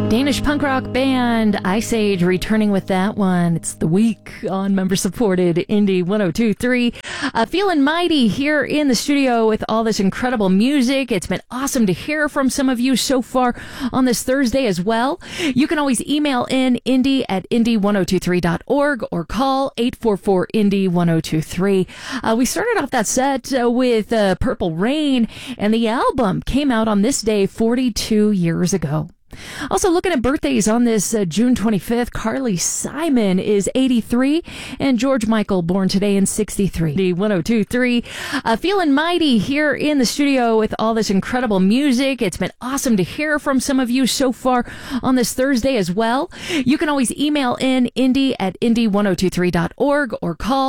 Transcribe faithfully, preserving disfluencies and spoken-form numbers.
Danish punk rock band Ice Age returning with that one. It's The Week on member-supported Indie one oh two point three. Uh, feeling mighty here in the studio with all this incredible music. It's been awesome to hear from some of you so far on this Thursday as well. You can always email in indie at indie one oh two three dot org or call eight four four indie one oh two three. Uh, we started off that set uh, with uh, Purple Rain, and the album came out on this day forty-two years ago. Also looking at birthdays on this uh, June twenty-fifth, Carly Simon is eighty-three, and George Michael born today in sixty-three. The one oh two point three, uh, feeling mighty here in the studio with all this incredible music. It's been awesome to hear from some of you so far on this Thursday as well. You can always email in indie at indie one oh two three dot org or call